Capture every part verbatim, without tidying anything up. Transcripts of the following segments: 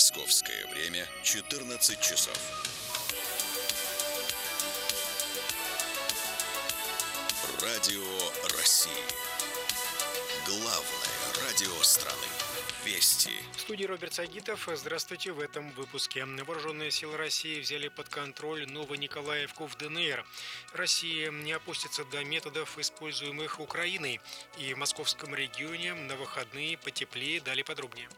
Московское время четырнадцать часов. Радио России. Главное радио страны. Вести. В студии Роберт Сагитов. Здравствуйте. В этом выпуске. Вооруженные силы России взяли под контроль Новониколаевку в ДНР. Россия не опустится до методов, используемых Украиной. И в московском регионе на выходные потеплее. Далее подробнее.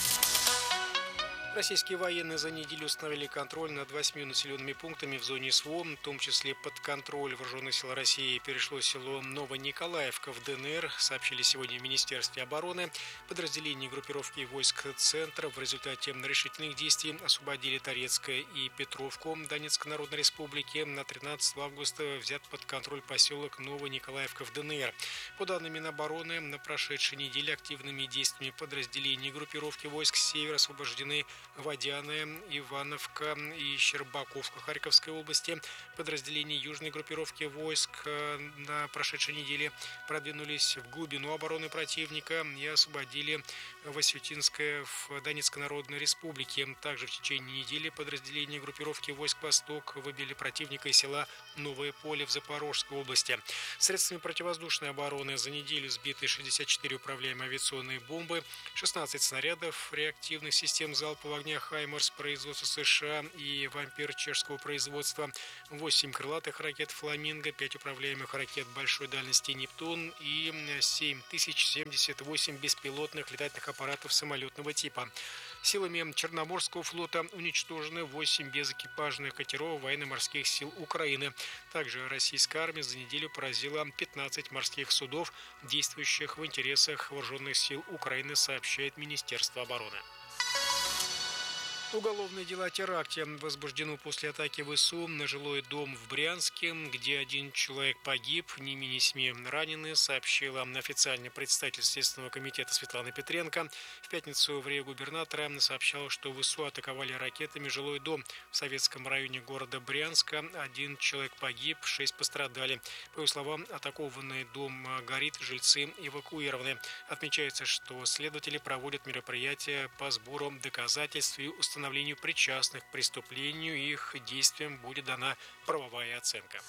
Российские военные за неделю установили контроль над восьмью населенными пунктами в зоне СВО, в том числе под контроль Вооруженных сил России перешло село Новониколаевка в ДНР, сообщили сегодня в Министерстве обороны. Подразделения группировки войск Центра в результате решительных действий освободили Торецкое и Петровку Донецкой Народной Республики. На тринадцатого августа взят под контроль поселок Новониколаевка в ДНР. По данным Минобороны, на прошедшей неделе активными действиями подразделений группировки войск Север освобождены Водяная, Ивановка и Щербаковка Харьковской области. Подразделения южной группировки войск на прошедшей неделе продвинулись в глубину обороны противника и освободили Васютинское в Донецкой Народной Республике. Также в течение недели подразделения группировки войск Восток выбили противника из села Новое Поле в Запорожской области. Средствами противовоздушной обороны за неделю сбиты шестьдесят четыре управляемые авиационные бомбы, шестнадцать снарядов реактивных систем залпового огня «Хаймарс» производства США и «Вампир» чешского производства, восемь крылатых ракет «Фламинго», пять управляемых ракет большой дальности «Нептун» и семь тысяч семьдесят восемь беспилотных летательных аппаратов самолетного типа. Силами Черноморского флота уничтожены восемь безэкипажных катеров военно-морских сил Украины. Также российская армия за неделю поразила пятнадцать морских судов, действующих в интересах вооруженных сил Украины, сообщает Министерство обороны. Уголовное дело о теракте возбуждено после атаки ВСУ на жилой дом в Брянске, где один человек погиб, не менее семи ранены, сообщила официальный представитель Следственного комитета Светлана Петренко. В пятницу в РИА губернатора сообщала, что ВСУ атаковали ракетами жилой дом в советском районе города Брянска. Один человек погиб, шесть пострадали. По его словам, атакованный дом горит, жильцы эвакуированы. Отмечается, что следователи проводят мероприятия по сбору доказательств и установлению установлению причастных к преступлению и их действиям будет дана правовая оценка.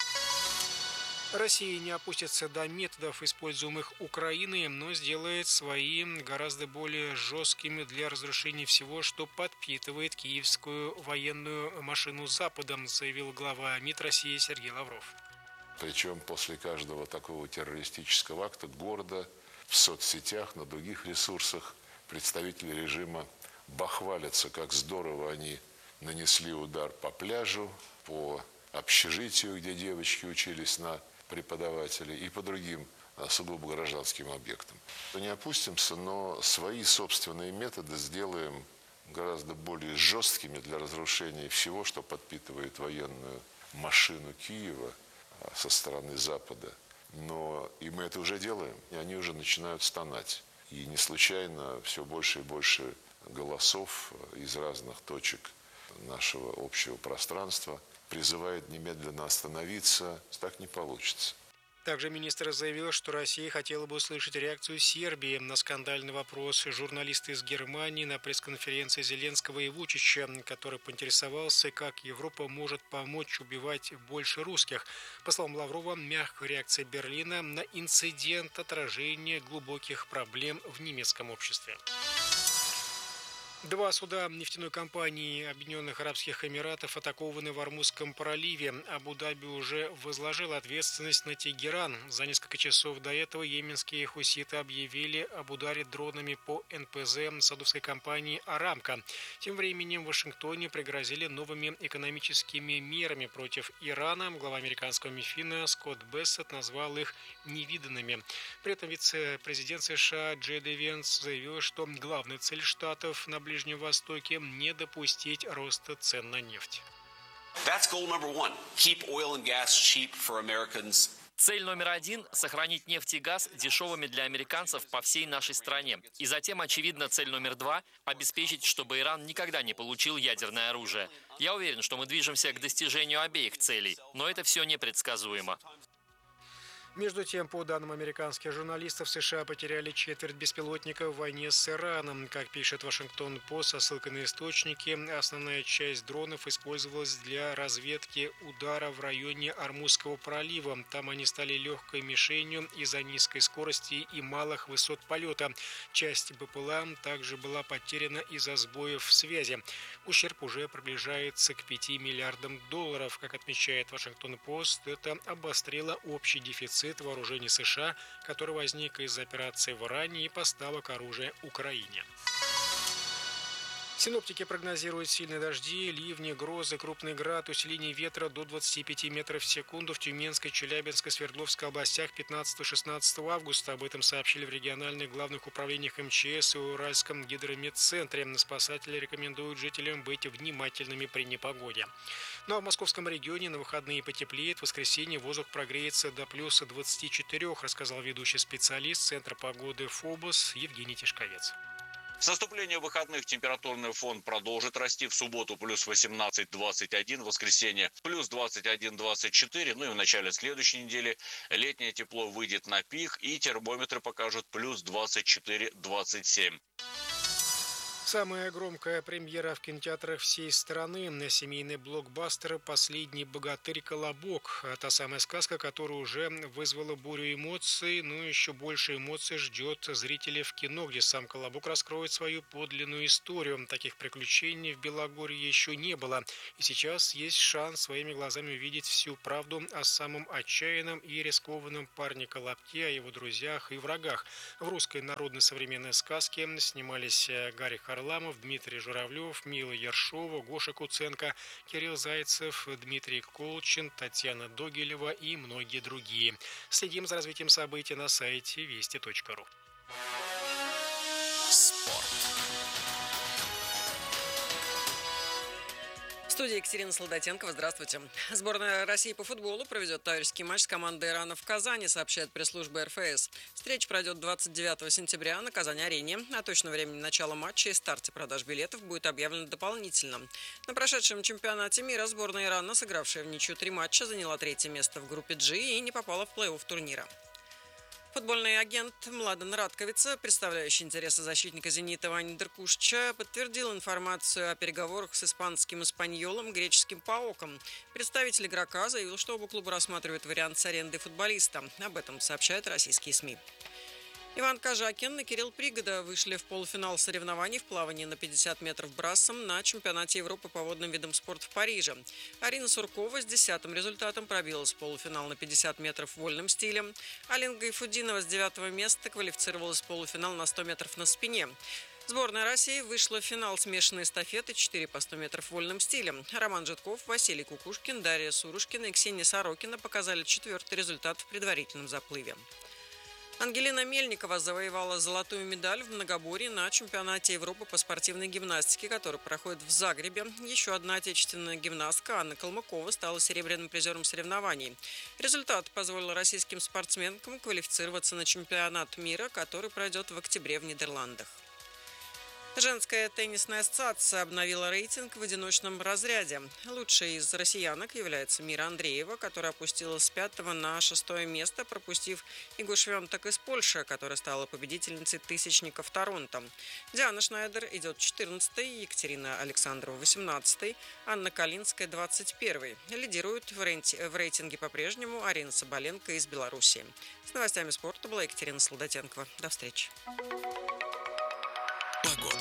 Россия не опустится до методов, используемых Украиной, но сделает свои гораздо более жесткими для разрушения всего, что подпитывает киевскую военную машину Западом, заявил глава МИД России Сергей Лавров. Причем после каждого такого террористического акта гордо в соцсетях, на других ресурсах представители режима бахвалятся, как здорово они нанесли удар по пляжу, по общежитию, где девочки учились на преподавателей, и по другим сугубо гражданским объектам. Не опустимся, но свои собственные методы сделаем гораздо более жесткими для разрушения всего, что подпитывает военную машину Киева со стороны Запада. Но и мы это уже делаем, и они уже начинают стонать. И не случайно все больше и больше голосов из разных точек нашего общего пространства призывает немедленно остановиться. Так не получится. Также министр заявил, что Россия хотела бы услышать реакцию Сербии на скандальный вопрос журналиста из Германии на пресс-конференции Зеленского и Вучича, который поинтересовался, как Европа может помочь убивать больше русских. По словам Лаврова, мягкая реакция Берлина на инцидент отражение глубоких проблем в немецком обществе. Два суда нефтяной компании Объединенных Арабских Эмиратов атакованы в Ормузском проливе. Абу-Даби уже возложил ответственность на Тегеран. За несколько часов до этого йеменские хуситы объявили об ударе дронами по эн пэ зэ саудовской компании «Арамко». Тем временем в Вашингтоне пригрозили новыми экономическими мерами против Ирана. Глава американского МИФИНа Скотт Бессет назвал их невиданными. При этом вице-президент США Джей Ди Венс заявил, что главная цель Штатов на Ближнем Ближнем Востоке не допустить роста цен на нефть. Цель номер один – сохранить нефть и газ дешевыми для американцев по всей нашей стране. И затем, очевидно, цель номер два – обеспечить, чтобы Иран никогда не получил ядерное оружие. Я уверен, что мы движемся к достижению обеих целей, но это все непредсказуемо. Между тем, по данным американских журналистов, США потеряли четверть беспилотников в войне с Ираном. Как пишет Вашингтон-Пост со ссылкой на источники, основная часть дронов использовалась для разведки удара в районе Ормузского пролива. Там они стали легкой мишенью из-за низкой скорости и малых высот полета. Часть БПЛА также была потеряна из-за сбоев в связи. Ущерб уже приближается к пяти миллиардам долларов. Как отмечает Вашингтон-Пост, это обострило общий дефицит вооружений США, который возник из-за операции в Иране и поставок оружия Украине. Синоптики прогнозируют сильные дожди, ливни, грозы, крупный град, усиление ветра до двадцати пяти метров в секунду в Тюменской, Челябинской, Свердловской областях пятнадцатого-шестнадцатого августа. Об этом сообщили в региональных главных управлениях МЧС и Уральском гидрометцентре. Спасатели рекомендуют жителям быть внимательными при непогоде. Ну а в московском регионе на выходные потеплеет. В воскресенье воздух прогреется до плюс двадцати четырёх, рассказал ведущий специалист Центра погоды ФОБОС Евгений Тишковец. С наступлением выходных температурный фон продолжит расти. В субботу плюс восемнадцать - двадцать один, в воскресенье плюс двадцать один - двадцать четыре. Ну и в начале следующей недели летнее тепло выйдет на пик, и термометры покажут плюс двадцать четыре - двадцать семь. Самая громкая премьера в кинотеатрах всей страны. Семейный блокбастер «Последний богатырь Колобок». Та самая сказка, которая уже вызвала бурю эмоций, но еще больше эмоций ждет зрителей в кино, где сам Колобок раскроет свою подлинную историю. Таких приключений в Белогорье еще не было. И сейчас есть шанс своими глазами увидеть всю правду о самом отчаянном и рискованном парне Колобке, о его друзьях и врагах. В русской народной современной сказке снимались Гарри Харламов, Дмитрий Журавлев, Мила Ершова, Гоша Куценко, Кирилл Зайцев, Дмитрий Колчин, Татьяна Догилева и многие другие. Следим за развитием событий на сайте вести точка ру. Спорт. В студии Екатерина Солдатенкова. Здравствуйте. Сборная России по футболу проведет товарищеский матч с командой Ирана в Казани, сообщает пресс-служба эр эф эс. Встреча пройдет двадцать девятого сентября на Казань-арене. О точном времени начала матча и старте продаж билетов будет объявлено дополнительно. На прошедшем чемпионате мира сборная Ирана, сыгравшая в ничью три матча, заняла третье место в группе G и не попала в плей-офф турнира. Футбольный агент Младен Радковица, представляющий интересы защитника «Зенита» Вани Деркушича, подтвердил информацию о переговорах с испанским «Эспаньолом» греческим ПАОКом. Представитель игрока заявил, что оба клуба рассматривают вариант с арендой футболиста. Об этом сообщают российские СМИ. Иван Кожакин и Кирилл Пригода вышли в полуфинал соревнований в плавании на пятьдесят метров брасом на чемпионате Европы по водным видам спорта в Париже. Арина Суркова с десятым результатом пробилась в полуфинал на пятьдесят метров вольным стилем. Алина Гайфудинова с девятого места квалифицировалась в полуфинал на сто метров на спине. Сборная России вышла в финал смешанной эстафеты четыре по сто метров вольным стилем. Роман Житков, Василий Кукушкин, Дарья Сурушкина и Ксения Сорокина показали четвертый результат в предварительном заплыве. Ангелина Мельникова завоевала золотую медаль в многоборье на чемпионате Европы по спортивной гимнастике, который проходит в Загребе. Еще одна отечественная гимнастка Анна Калмыкова стала серебряным призером соревнований. Результат позволил российским спортсменкам квалифицироваться на чемпионат мира, который пройдет в октябре в Нидерландах. Женская теннисная ассоциация обновила рейтинг в одиночном разряде. Лучшей из россиянок является Мира Андреева, которая опустилась с пятого на шестое место, пропустив Игу Швентек из Польши, которая стала победительницей тысячников Торонто. Диана Шнайдер идет четырнадцатой, Екатерина Александрова восемнадцатой, Анна Калинская двадцать первой. Лидирует в, рейти- в рейтинге по-прежнему Арина Соболенко из Беларуси. С новостями спорта была Екатерина Солдатенкова. До встречи. Погода.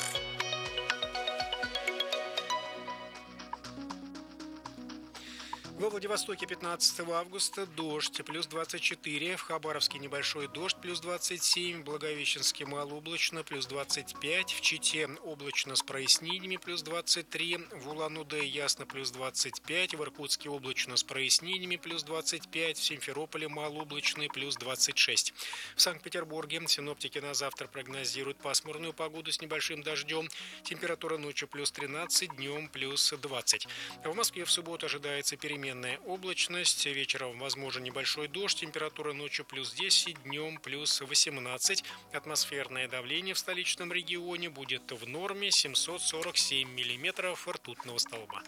Во Владивостоке пятнадцатого августа дождь, плюс двадцать четыре, в Хабаровске небольшой дождь, плюс двадцать семь, в Благовещенске малооблачно, плюс двадцать пять, в Чите облачно с прояснениями, плюс двадцать три, в Улан-Удэ ясно, плюс двадцать пять, в Иркутске облачно с прояснениями, плюс двадцать пять, в Симферополе малооблачно, плюс двадцать шесть. В Санкт-Петербурге синоптики на завтра прогнозируют пасмурную погоду с небольшим дождем, температура ночью плюс тринадцать, днем плюс двадцать. В Москве в субботу ожидается переменная облачность, вечером возможен небольшой дождь, температура ночью плюс десять, днем плюс восемнадцать. Атмосферное давление в столичном регионе будет в норме семьсот сорок семь миллиметров ртутного столба.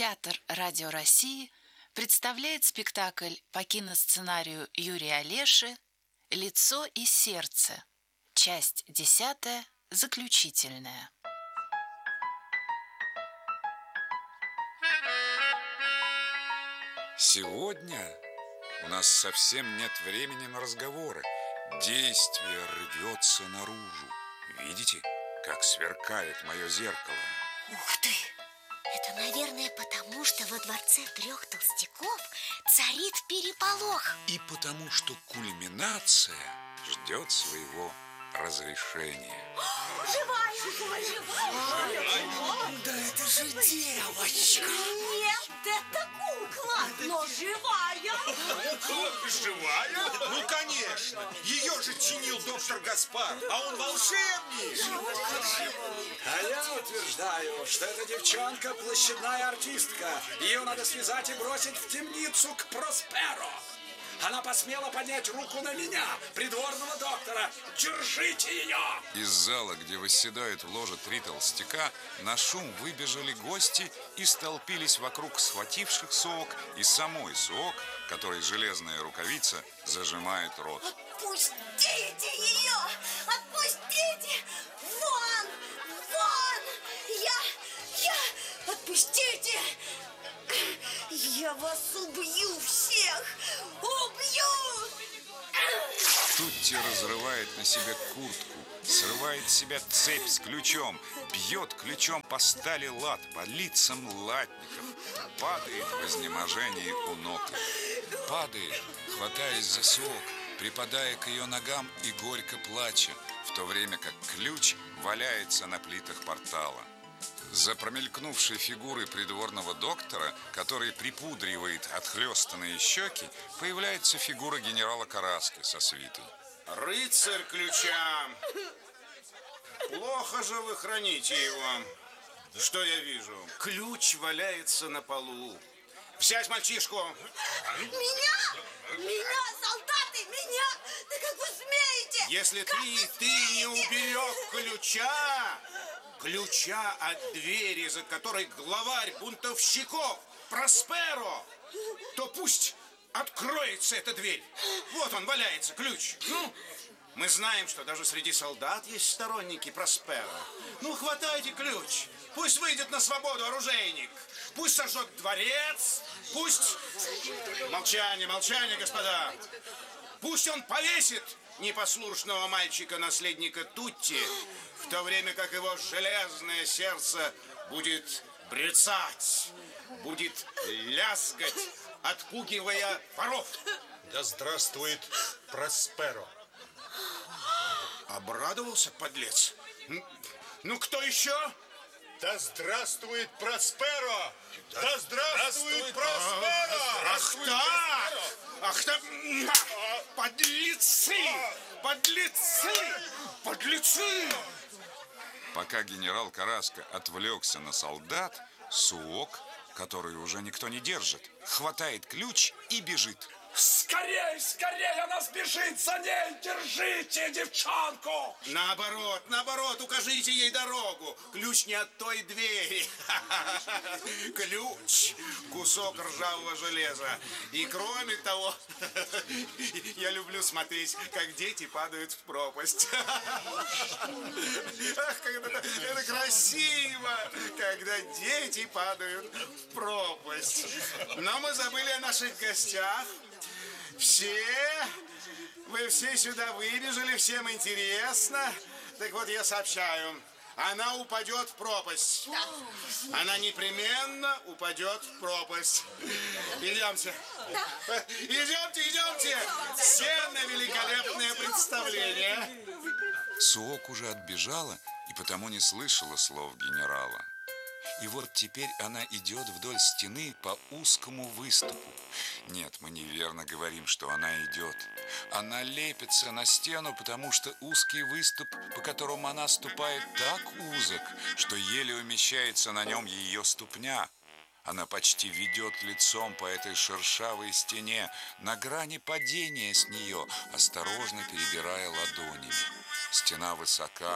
Театр Радио России представляет спектакль по киносценарию Юрия Олеши «Лицо и сердце». Часть десятая, заключительная. Сегодня у нас совсем нет времени на разговоры. Действие рвется наружу. Видите, как сверкает мое зеркало? Ух ты! Это, наверное, потому, что во дворце трех толстяков царит переполох. И потому, что кульминация ждет своего разрешения. Живая! Живая! Да это же девочка! Нет, это кукла, но живая! Живая? Ну, конечно! Ее же чинил доктор Гаспар, а он волшебник! А я утверждаю, что эта девчонка площадная артистка. Ее надо связать и бросить в темницу к Просперо. Она посмела поднять руку на меня, придворного доктора. Держите ее! Из зала, где восседают в ложе три толстяка, на шум выбежали гости и столпились вокруг схвативших Соок и самой Соок, которой железная рукавица зажимает рот. Отпустите ее! Отпустите! Вон! Вон! Я... Я... Отпустите! Я вас убью всех! Убью! Тутти разрывает на себе куртку, срывает с себя цепь с ключом, бьет ключом по стали лад, по лицам латников, падает в изнеможении у ног. Падает, хватаясь за Соок, припадая к ее ногам и горько плача, в то время как ключ валяется на плитах портала. За промелькнувшей фигурой придворного доктора, который припудривает отхлестанные щеки, появляется фигура генерала Караски со свитой. Рыцарь ключа! Плохо же вы храните его. Что я вижу? Ключ валяется на полу. Взять мальчишку! Меня? Меня, солдаты, меня! Да как вы смеете? Если как ты, ты не уберег ключа, ключа от двери, за которой главарь бунтовщиков Просперо, то пусть откроется эта дверь. Вот он валяется, ключ. Ну, мы знаем, что даже среди солдат есть сторонники Просперо. Ну, хватайте ключ. Пусть выйдет на свободу оружейник. Пусть сожжет дворец. Пусть... Молчание, молчание, господа. Пусть он повесит непослушного мальчика-наследника Тутти, в то время как его железное сердце будет брецать, будет лязгать, отпугивая воров. Да здравствует Просперо. Обрадовался, подлец? Ну, кто еще? Да здравствует Просперо! Да, да здравствует, здравствует Просперо! Ах так! Ах так! Подлецы! Подлецы! Подлецы! Пока генерал Караска отвлекся на солдат, Суок, который уже никто не держит, хватает ключ и бежит. Скорей, скорей, она сбежит за ней! Держите девчонку! Наоборот, наоборот, укажите ей дорогу. Ключ не от той двери. Ключ – кусок ржавого железа. И кроме того, я люблю смотреть, как дети падают в пропасть. Ах, как это, это красиво, когда дети падают в пропасть. Но мы забыли о наших гостях. Все, вы все сюда выбежали, всем интересно. Так вот, я сообщаю, она упадет в пропасть. Да. Она непременно упадет в пропасть. Идемте. Да. Идемте, идемте. Все на великолепное представление. Суок уже отбежала и потому не слышала слов генерала. И вот теперь она идет вдоль стены по узкому выступу. Нет, мы неверно говорим, что она идет. Она лепится на стену, потому что узкий выступ, по которому она ступает, так узок, что еле умещается на нем ее ступня. Она почти ведет лицом по этой шершавой стене, на грани падения с нее, осторожно перебирая ладонями. Стена высока,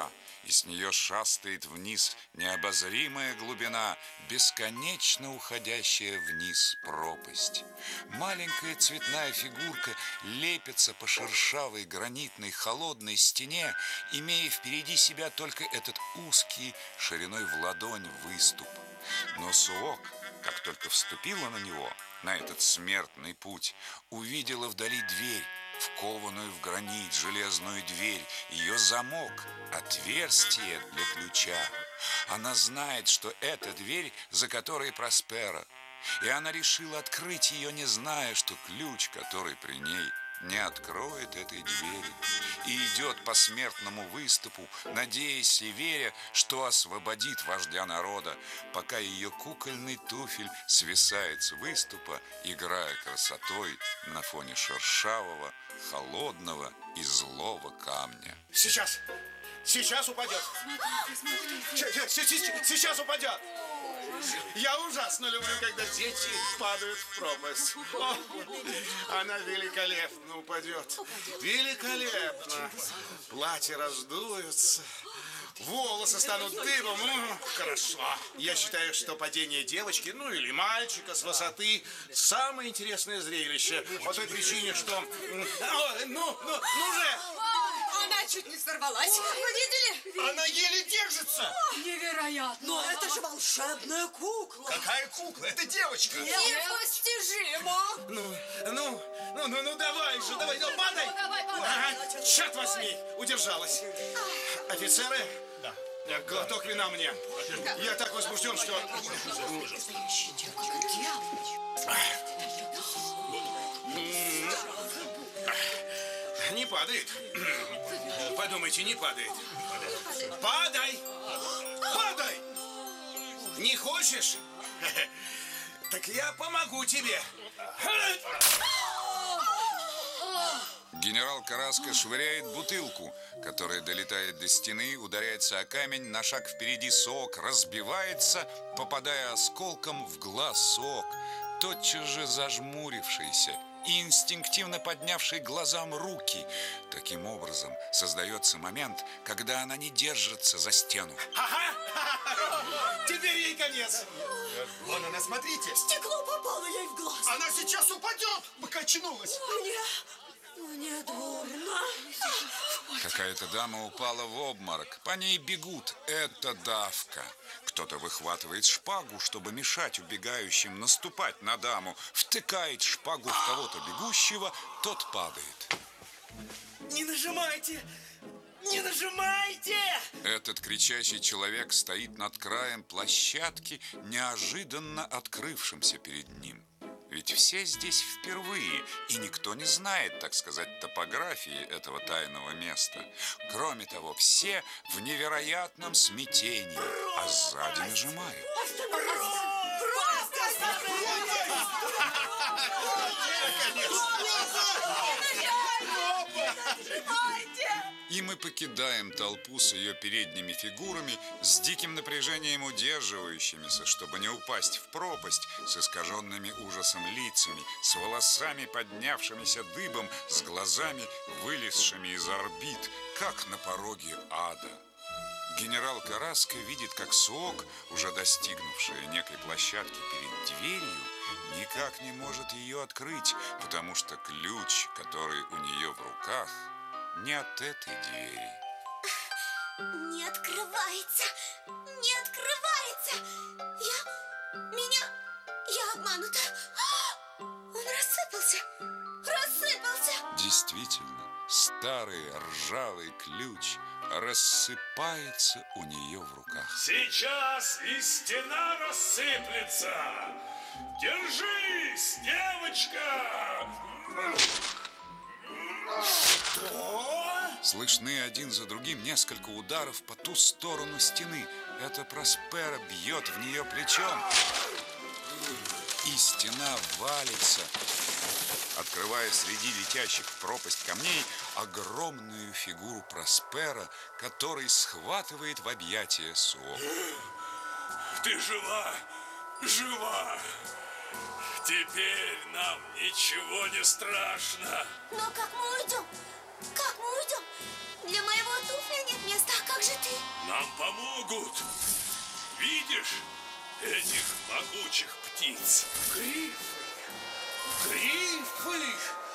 и с нее шастает вниз необозримая глубина, бесконечно уходящая вниз пропасть. Маленькая цветная фигурка лепится по шершавой гранитной холодной стене, имея впереди себя только этот узкий, шириной в ладонь выступ. Но Суок, как только вступила на него, на этот смертный путь, увидела вдали дверь, вкованную в гранит железную дверь, ее замок, отверстие для ключа. Она знает, что это дверь, за которой Проспера, и она решила открыть ее, не зная, что ключ, который при ней, не откроет этой двери, и идет по смертному выступу, надеясь и веря, что освободит вождя народа, пока ее кукольный туфель свисает с выступа, играя красотой на фоне шершавого, холодного и злого камня. Сейчас, сейчас упадет. Сейчас упадет. Я ужасно люблю, когда дети падают в пропасть. О, она великолепно упадет. Великолепно. Платья раздуются. Волосы станут дыбом. Ну, хорошо. Я считаю, что падение девочки, ну или мальчика с высоты самое интересное зрелище. По той причине, что... О, ну, ну, ну же! Она чуть не сорвалась. Вы видели? Она еле держится. Невероятно. Но это же волшебная кукла. Какая кукла? Это девочка. Непостижимо. Ну, ну, ну, ну, ну, давай же, давай, ну, падай. Давай, падай. Ага, черт возьми, удержалась. Офицеры? Да. Глоток вина мне. Я так возбужден, что... Не падает. Подумайте, не падает. Падай! Падай! Не хочешь? Так я помогу тебе. Генерал Караска швыряет бутылку, которая долетает до стены, ударяется о камень, на шаг впереди Суок разбивается, попадая осколком в глаз Суок, тотчас же зажмурившийся и инстинктивно поднявший глазам руки. Таким образом создается момент, когда она не держится за стену. Ага! Теперь ей конец. Вон она, смотрите. Стекло попало ей в глаз. Она сейчас упадет, покачнулась. Мне... Мне дурно. Какая-то дама упала в обморок. По ней бегут. Это давка. Кто-то выхватывает шпагу, чтобы мешать убегающим наступать на даму. Втыкает шпагу в кого-то бегущего, тот падает. Не нажимайте! Не нажимайте! Этот кричащий человек стоит над краем площадки, неожиданно открывшимся перед ним. Ведь все здесь впервые, и никто не знает, так сказать, топографии этого тайного места. Кроме того, все в невероятном смятении, а сзади нажимают. И мы покидаем толпу с ее передними фигурами, с диким напряжением удерживающимися, чтобы не упасть в пропасть, с искаженными ужасом лицами, с волосами, поднявшимися дыбом, с глазами, вылезшими из орбит, как на пороге ада. Генерал Караска видит, как Суок, уже достигнувшая некой площадки перед дверью, никак не может ее открыть, потому что ключ, который у нее в руках, не от этой двери. Не открывается, не открывается. Я, меня, я обманута. Он рассыпался, рассыпался. Действительно, старый ржавый ключ рассыпается у нее в руках. Сейчас и стена рассыплется. Держись, девочка! Слышны один за другим несколько ударов по ту сторону стены. Это Проспера бьет в нее плечом. И стена валится, открывая среди летящих в пропасть камней огромную фигуру Проспера, который схватывает в объятия Суок. Ты жива, жива. Теперь нам ничего не страшно. Но как мы уйдем? Как мы уйдем? Для моего туфля нет места, а как же ты? Нам помогут. Видишь этих могучих птиц? Грифы! Грифы!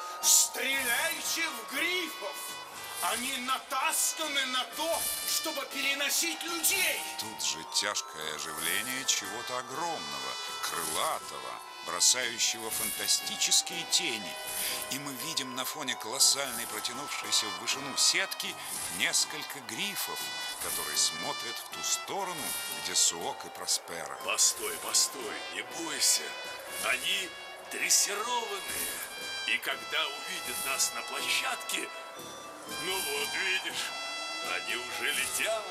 Стреляйте в грифов! Они натасканы на то, чтобы переносить людей. Тут же тяжкое оживление чего-то огромного, крылатого, бросающего фантастические тени. И мы видим на фоне колоссальной, протянувшейся в вышину сетки, несколько грифов, которые смотрят в ту сторону, где Суок и Проспера. Постой, постой, не бойся. Они дрессированные. И когда увидят нас на площадке, ну вот, видишь, они уже летят.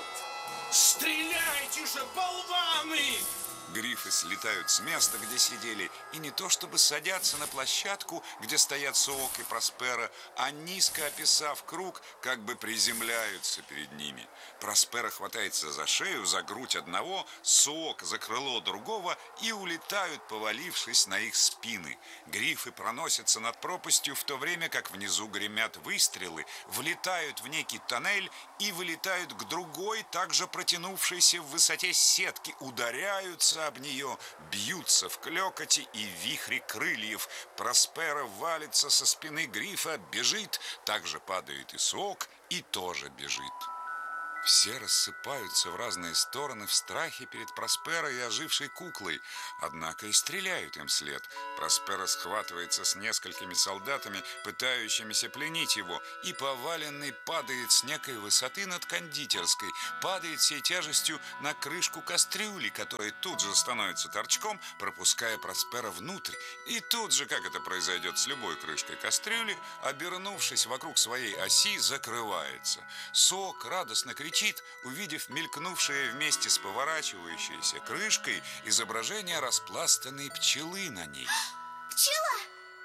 Стреляйте же, болваны! Грифы слетают с места, где сидели, и не то чтобы садятся на площадку, где стоят Суок и Проспера, а низко описав круг, как бы приземляются перед ними. Проспера хватается за шею, за грудь одного, Суок за крыло другого и улетают, повалившись на их спины. Грифы проносятся над пропастью, в то время как внизу гремят выстрелы, влетают в некий тоннель и вылетают к другой, также протянувшейся в высоте сетки, ударяются об нее, бьются в клёкоте и вихре крыльев. Проспера валится со спины грифа, бежит, также падает и Суок, и тоже бежит. Все рассыпаются в разные стороны в страхе перед Просперой и ожившей куклой, однако и стреляют им вслед. Проспера схватывается с несколькими солдатами, пытающимися пленить его, и поваленный падает с некой высоты над кондитерской, падает всей тяжестью на крышку кастрюли, которая тут же становится торчком, пропуская Проспера внутрь. И тут же, как это произойдет с любой крышкой кастрюли, обернувшись вокруг своей оси, закрывается. Суок радостно кричит, увидев мелькнувшее вместе с поворачивающейся крышкой изображение распластанной пчелы на ней. Пчела!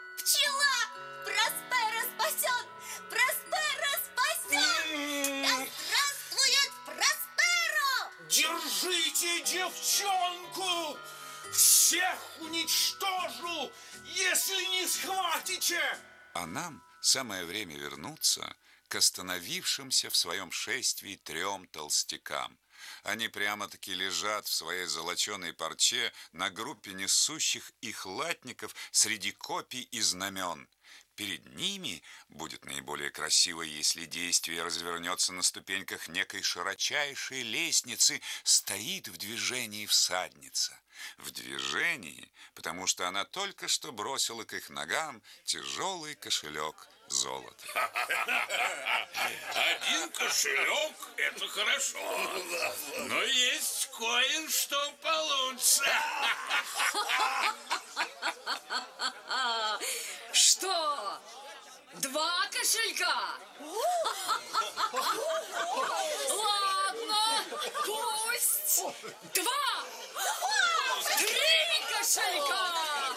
Пчела! Проспера спасен! Проспера спасен! Да здравствует Просперо! Держите девчонку! Всех уничтожу, если не схватите! А нам самое время вернуться к остановившимся в своем шествии трем толстякам. Они прямо-таки лежат в своей золоченой парче на группе несущих их латников среди копий и знамен. Перед ними будет наиболее красиво, если действие развернется на ступеньках некой широчайшей лестницы, стоит в движении всадница. В движении, потому что она только что бросила к их ногам тяжелый кошелек золота. Один кошелек – это хорошо, но есть кое-что получше. Что? Два кошелька? Ладно, пусть. Два. Три кошелька.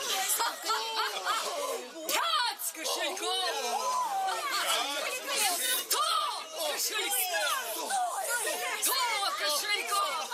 Пять кошельков. Сто кошельков. Сто кошельков.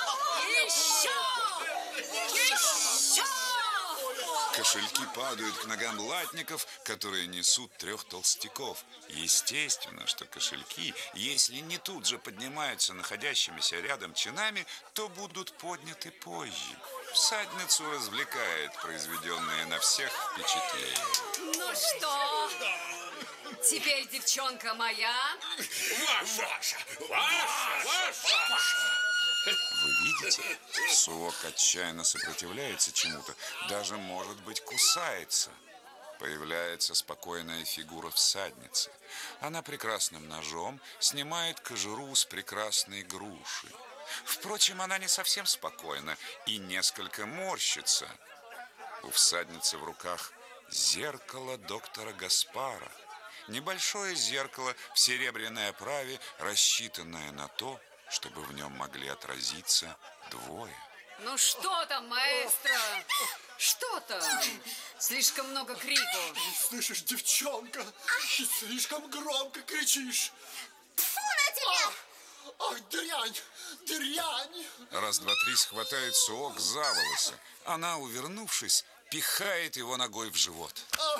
Еще. Еще. Кошельки падают к ногам латников, которые несут трех толстяков. Естественно, что кошельки, если не тут же поднимаются находящимися рядом чинами, то будут подняты позже. Всадницу развлекает произведенное на всех впечатление. Ну что, теперь девчонка моя? Ваша, ваша, ваша, ваша. Вы видите, Суок отчаянно сопротивляется чему-то, даже, может быть, кусается. Появляется спокойная фигура всадницы. Она прекрасным ножом снимает кожуру с прекрасной груши. Впрочем, она не совсем спокойна и несколько морщится. У всадницы в руках зеркало доктора Гаспара. Небольшое зеркало в серебряной оправе, рассчитанное на то, чтобы в нем могли отразиться двое. Ну что там, маэстро? Что там? Слишком много криков. Слышишь, девчонка, ты слишком громко кричишь. Тьфу на тебя! Ах, дрянь, дрянь! Раз, два, три схватает Суок за волосы. Она, увернувшись, пихает его ногой в живот. А,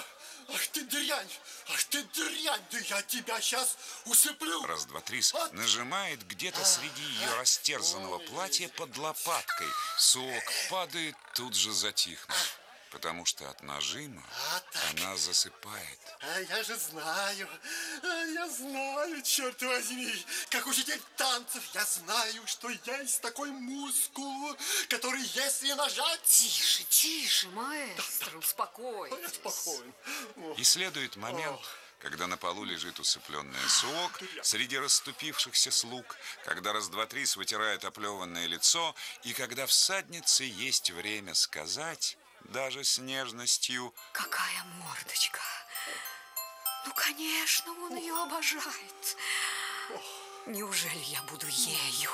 Ах ты дрянь! Ах ты дрянь! Да я тебя сейчас усыплю! Раз, два, три нажимает где-то среди ее растерзанного платья под лопаткой. Сок падает, тут же затихнув. Потому что от нажима она засыпает. А я же знаю, а я знаю, черт возьми, как учитель танцев, я знаю, что есть такой мускул, который, если нажать... Тише, тише, маэстро, успокойся. Спокойно. И следует момент, когда на полу лежит усыпленная Суок среди расступившихся слуг, когда раз, два, три вытирает оплеванное лицо, и когда всаднице есть время сказать... Даже с нежностью. Какая мордочка. Ну, конечно, он ее обожает. Неужели я буду ею?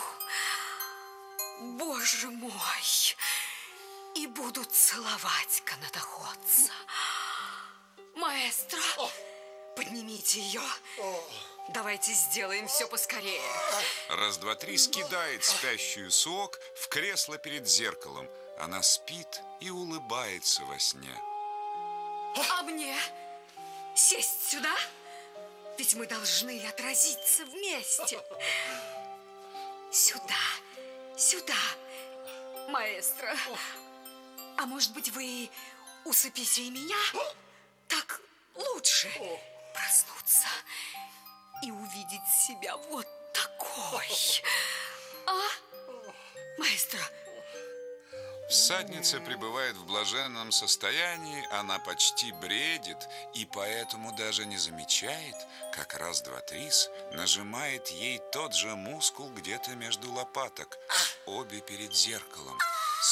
Боже мой! И буду целовать канатоходца. Маэстро, поднимите ее. Давайте сделаем все поскорее. Раз, два, три скидает спящую Суок в кресло перед зеркалом. Она спит и улыбается во сне. А мне сесть сюда? Ведь мы должны отразиться вместе. Сюда, сюда, маэстро. А может быть, вы усыпите и меня? Так лучше проснуться и увидеть себя вот такой. А, маэстро? Всадница пребывает в блаженном состоянии, она почти бредит и поэтому даже не замечает, как раз, два, три нажимает ей тот же мускул где-то между лопаток, обе перед зеркалом.